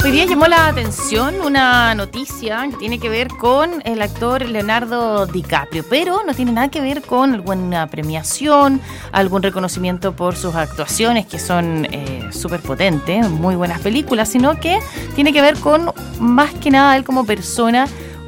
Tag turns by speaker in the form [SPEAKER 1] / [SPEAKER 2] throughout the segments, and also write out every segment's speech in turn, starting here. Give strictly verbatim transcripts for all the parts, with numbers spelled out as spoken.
[SPEAKER 1] Hoy día llamó la atención una noticia que tiene que ver con el actor Leonardo DiCaprio, pero no tiene nada que ver con alguna premiación, algún reconocimiento por sus actuaciones, que son eh, súper potentes, muy buenas películas, sino que tiene que ver con, más que nada, él como persona,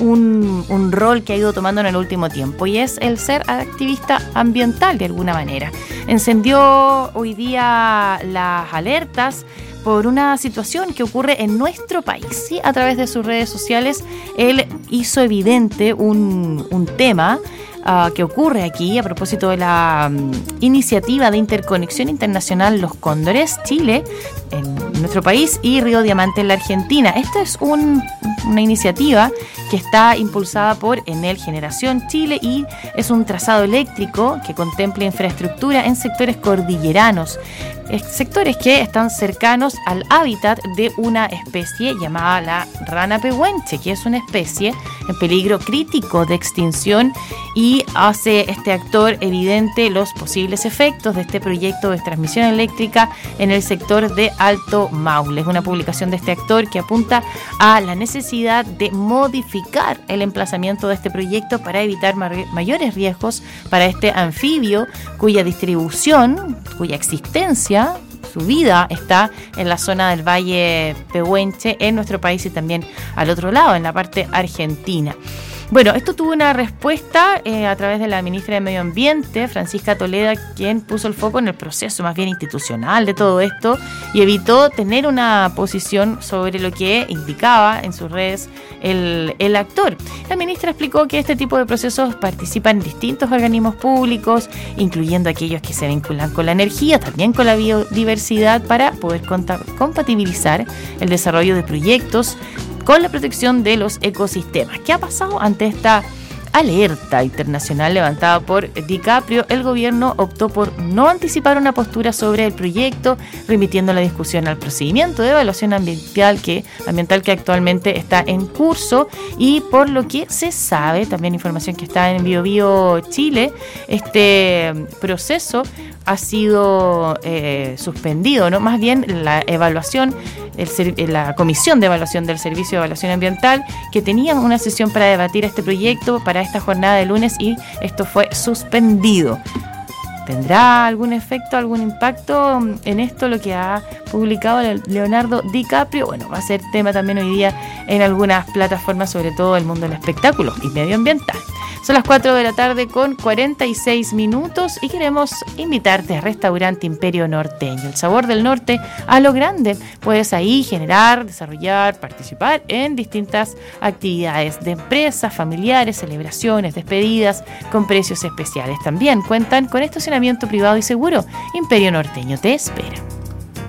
[SPEAKER 1] un, un rol que ha ido tomando en el último tiempo, y es el ser activista ambiental de alguna manera. Encendió hoy día las alertas por una situación que ocurre en nuestro país, ¿sí? A través de sus redes sociales, él hizo evidente un, un tema uh, que ocurre aquí a propósito de la um, iniciativa de interconexión internacional Los Cóndores, Chile, en nuestro país, y Río Diamante en la Argentina. Esta es un, una iniciativa que está impulsada por Enel Generación Chile y es un trazado eléctrico que contempla infraestructura en sectores cordilleranos, sectores que están cercanos al hábitat de una especie llamada la rana pehuenche, que es una especie en peligro crítico de extinción, y hace este actor evidente los posibles efectos de este proyecto de transmisión eléctrica en el sector de Alto Maule. Es una publicación de este actor que apunta a la necesidad de modificar el emplazamiento de este proyecto para evitar mayores riesgos para este anfibio cuya distribución, cuya existencia, su vida está en la zona del Valle Pehuenche en nuestro país y también al otro lado, en la parte argentina. Bueno, esto tuvo una respuesta eh, a través de la ministra de Medio Ambiente, Francisca Toledo, quien puso el foco en el proceso más bien institucional de todo esto y evitó tener una posición sobre lo que indicaba en sus redes el, el actor. La ministra explicó que este tipo de procesos participan distintos organismos públicos, incluyendo aquellos que se vinculan con la energía, también con la biodiversidad, para poder compatibilizar el desarrollo de proyectos con la protección de los ecosistemas. ¿Qué ha pasado ante esta alerta internacional levantada por DiCaprio? El gobierno optó por no anticipar una postura sobre el proyecto, remitiendo la discusión al procedimiento de evaluación ambiental que, ambiental que actualmente está en curso, y por lo que se sabe, también información que está en BioBio Chile, este proceso ha sido eh, suspendido, ¿no? Más bien la evaluación, el, la Comisión de Evaluación del Servicio de Evaluación Ambiental, que tenía una sesión para debatir este proyecto para esta jornada de lunes, y esto fue suspendido. ¿Tendrá algún efecto, algún impacto en esto lo que ha publicado Leonardo DiCaprio? Bueno, va a ser tema también hoy día en algunas plataformas, sobre todo el mundo del espectáculo y medioambiental. Son las cuatro de la tarde con cuarenta y seis minutos y queremos invitarte a Restaurante Imperio Norteño. El sabor del norte a lo grande. Puedes ahí generar, desarrollar, participar en distintas actividades de empresas, familiares, celebraciones, despedidas, con precios especiales. También cuentan con estacionamiento privado y seguro. Imperio Norteño te espera.